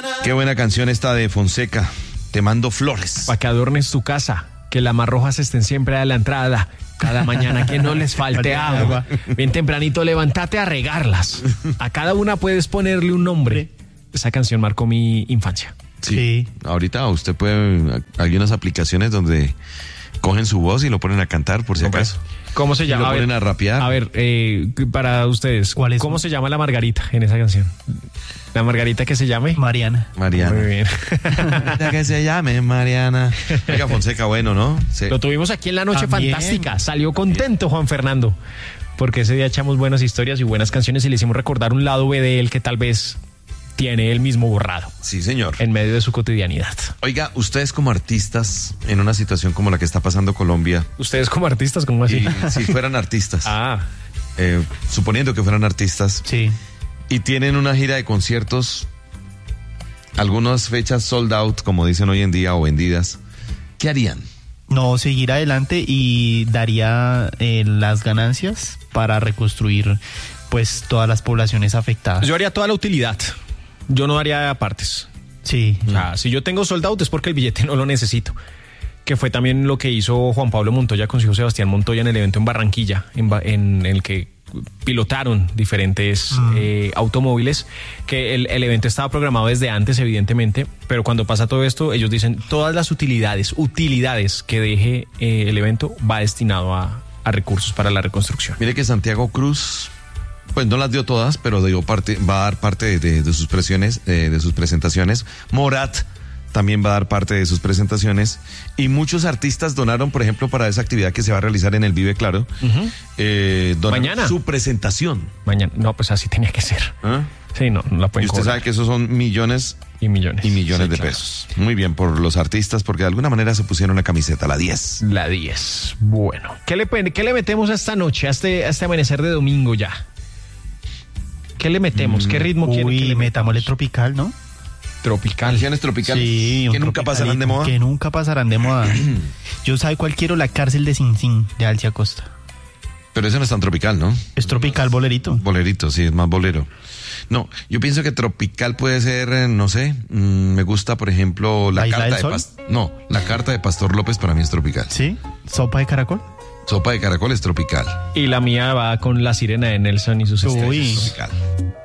Qué buena canción esta de Fonseca. Te mando flores. Para que adornes tu casa, que las marrojas estén siempre a la entrada. Cada mañana que no les falte agua. Bien tempranito, levántate a regarlas. A cada una puedes ponerle un nombre. Esa canción marcó mi infancia. Sí. Ahorita usted puede... Hay unas aplicaciones donde cogen su voz y lo ponen a cantar por si acaso. ¿Cómo se llama? Lo ponen a rapear. A ver, para ustedes, ¿cómo se llama la Margarita en esa canción? ¿La Margarita que se llame? Mariana. Muy bien. Que se llame Mariana. Oiga, Fonseca, bueno, ¿no? Sí. Lo tuvimos aquí en la noche fantástica. Salió contento Juan Fernando, porque ese día echamos buenas historias y buenas canciones y le hicimos recordar un lado B de él que tal vez tiene él mismo borrado. Sí, señor. En medio de su cotidianidad. Oiga, ustedes como artistas, en una situación como la que está pasando Colombia. ¿Ustedes como artistas? ¿Cómo así? Si fueran artistas. Suponiendo que fueran artistas. Sí. Y tienen una gira de conciertos, algunas fechas sold out, como dicen hoy en día, o vendidas. ¿Qué harían? No, seguir adelante y daría las ganancias para reconstruir pues todas las poblaciones afectadas. Yo haría toda la utilidad. Yo no haría partes. Sí. O sea, si yo tengo sold out es porque el billete no lo necesito. Que fue también lo que hizo Juan Pablo Montoya con su hijo Sebastián Montoya en el evento en Barranquilla, en el que pilotaron diferentes automóviles, que el evento estaba programado desde antes, evidentemente, pero cuando pasa todo esto, ellos dicen todas las utilidades que deje el evento va destinado a recursos para la reconstrucción. Mire que Santiago Cruz, pues no las dio todas, pero va a dar parte de sus presentaciones. Morat también va a dar parte de sus presentaciones y muchos artistas donaron, por ejemplo, para esa actividad que se va a realizar en el Vive Claro. Mañana. Su presentación. Mañana. No, pues así tenía que ser. Sí, no la pueden Y usted cobrar. sabe que esos son millones y millones de claro. pesos. Muy bien por los artistas, porque de alguna manera se pusieron una camiseta, la 10. La 10. Bueno, ¿qué le metemos a esta noche, a este amanecer de domingo ya? ¿Qué le metemos? ¿Qué ritmo quiere que le metámosle tropical, ¿no? Tropical. Canciones tropicales. Sí, que nunca pasarán de moda. Que nunca pasarán de moda. Yo sabe cuál quiero, La cárcel de Sin Sin, de Alcia Costa. Pero eso no es tan tropical, ¿no? Es tropical bolerito. Bolerito, sí, es más bolero. No, yo pienso que tropical puede ser, no sé, me gusta, por ejemplo, la carta de Pastor López para mí es tropical. ¿Sí? ¿Sopa de caracol? Sopa de caracol es tropical. Y la mía va con La sirena de Nelson y sus estrellas. Tropical.